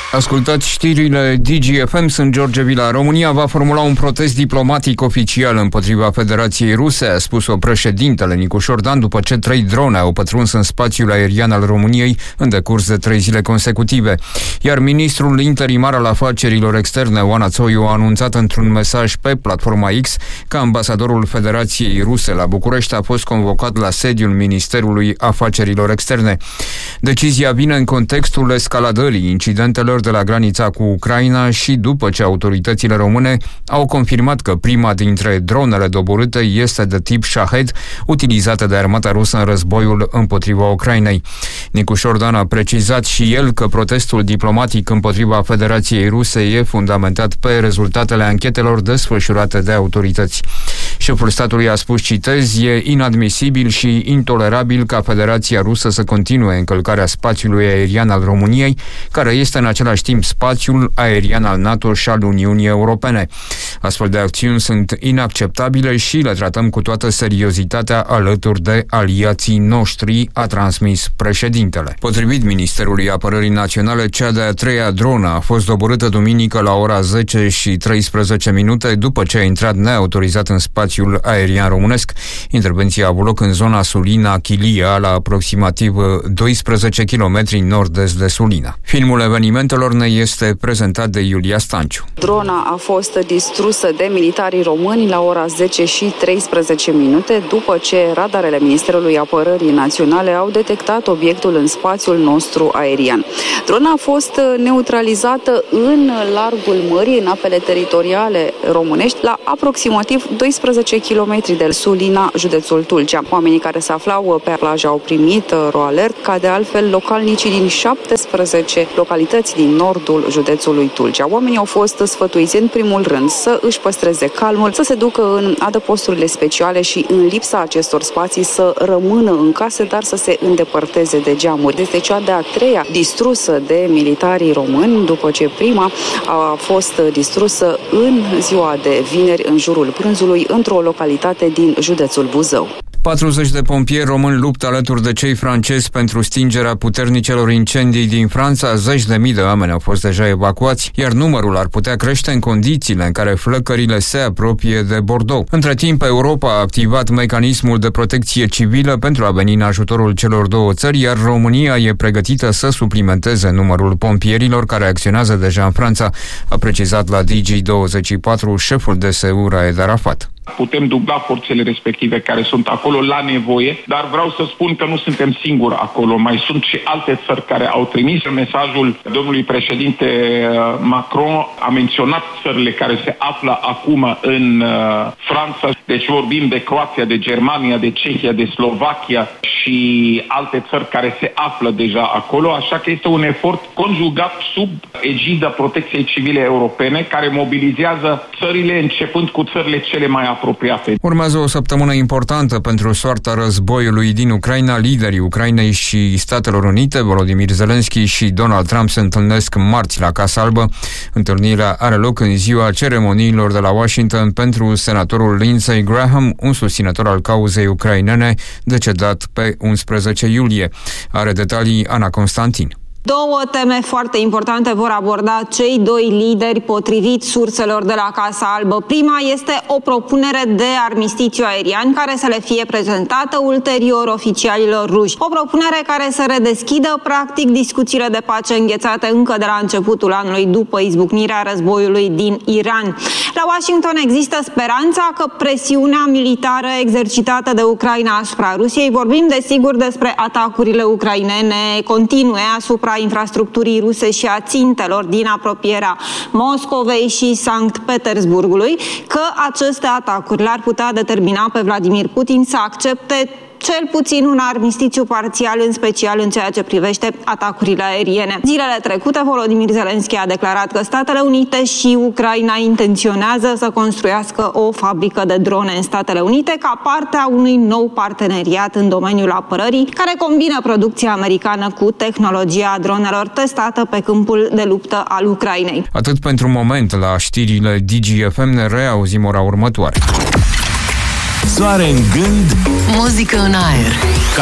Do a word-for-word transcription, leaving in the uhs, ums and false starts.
Ascultați știrile D G F M, sunt George Vila. România va formula un protest diplomatic oficial împotriva Federației Ruse, a spus-o președintele Nicușor Dan, după ce trei drone au pătruns în spațiul aerian al României în decurs de trei zile consecutive. Iar ministrul interimar al afacerilor externe, Oana Țoiu, a anunțat într-un mesaj pe platforma X că ambasadorul Federației Ruse la București a fost convocat la sediul Ministerului Afacerilor Externe. Decizia vine în contextul escaladării incidentelor de la granița cu Ucraina și după ce autoritățile române au confirmat că prima dintre dronele doborâte este de tip Shahed, utilizată de armata rusă în războiul împotriva Ucrainei. Nicușor Dan a precizat și el că protestul diplomatic împotriva Federației Ruse e fundamentat pe rezultatele anchetelor desfășurate de autorități. Șeful statului a spus, citez, e inadmisibil și intolerabil ca Federația Rusă să continue încălcarea spațiului aerian al României, care este în același timp spațiul aerian al NATO și al Uniunii Europene. Astfel de acțiuni sunt inacceptabile și le tratăm cu toată seriozitatea alături de aliații noștri, a transmis președintele. Potrivit Ministerului Apărării Naționale, cea de-a treia dronă a fost doborâtă duminică la ora zece și treisprezece minute după ce a intrat neautorizat în spațiul aerian românesc. Intervenția a avut loc în zona Sulina-Chilia, la aproximativ doisprezece kilometri nord-est de Sulina. Filmul evenimentelor ne este prezentat de Iulia Stanciu. Drona a fost distrusă de militarii români la ora zece și treisprezece minute, după ce radarele Ministerului Apărării Naționale au detectat obiectul în spațiul nostru aerian. Drona a fost neutralizată în largul mării, în apele teritoriale românești, la aproximativ doisprezece kilometri de Sulina, județul Tulcea. Oamenii care se aflau pe plajă au primit ro-alert, ca de altfel localnicii din șaptesprezece localități din nordul județului Tulcea. Oamenii au fost sfătuiți în primul rând să își păstreze calmul, să se ducă în adăposturile speciale și în lipsa acestor spații să rămână în case, dar să se îndepărteze de geamuri. Este cea de-a treia distrusă de militarii români, după ce prima a fost distrusă în ziua de vineri, în jurul prânzului, într-o localitate din județul Buzău. patruzeci de pompieri români luptă alături de cei francezi pentru stingerea puternicelor incendii din Franța. Zeci de mii de oameni au fost deja evacuați, iar numărul ar putea crește în condițiile în care flăcările se apropie de Bordeaux. Între timp, Europa a activat mecanismul de protecție civilă pentru a veni în ajutorul celor două țări, iar România e pregătită să suplimenteze numărul pompierilor care acționează deja în Franța, a precizat la D G douăzeci și patru șeful D S U Raed Arafat. Putem dubla forțele respective care sunt acolo la nevoie, dar vreau să spun că nu suntem singuri acolo. Mai sunt și alte țări care au trimis mesajul domnului președinte Macron. A menționat țările care se află acum în Franța. Deci vorbim de Croația, de Germania, de Cehia, de Slovacia și alte țări care se află deja acolo. Așa că este un efort conjugat sub egida protecției civile europene care mobilizează țările începând cu țările cele mai apropiate. Urmează o săptămână importantă pentru soarta războiului din Ucraina. Liderii Ucrainei și Statelor Unite, Volodymyr Zelensky și Donald Trump, se întâlnesc marți la Casa Albă. Întâlnirea are loc în ziua ceremoniilor de la Washington pentru senatorul Lindsey Graham, un susținător al cauzei ucrainene, decedat pe unsprezece iulie. Are detalii Ana Constantin. Două teme foarte importante vor aborda cei doi lideri, potrivit surselor de la Casa Albă. Prima este o propunere de armistițiu aerian care să le fie prezentată ulterior oficialilor ruși. O propunere care să redeschidă practic discuțiile de pace înghețate încă de la începutul anului după izbucnirea războiului din Iran. La Washington există speranța că presiunea militară exercitată de Ucraina asupra Rusiei, vorbim desigur despre atacurile ucrainene continue asupra infrastructurii ruse și a țintelor din apropierea Moscovei și Sankt Petersburgului, că aceste atacuri l-ar putea determina pe Vladimir Putin să accepte cel puțin un armistițiu parțial, în special în ceea ce privește atacurile aeriene. Zilele trecute, Volodymyr Zelensky a declarat că Statele Unite și Ucraina intenționează să construiască o fabrică de drone în Statele Unite ca parte a unui nou parteneriat în domeniul apărării, care combină producția americană cu tehnologia dronelor testată pe câmpul de luptă al Ucrainei. Atât pentru moment la știrile D G F M, ne reauzim ora următoare. Soare în gând, muzică în aer.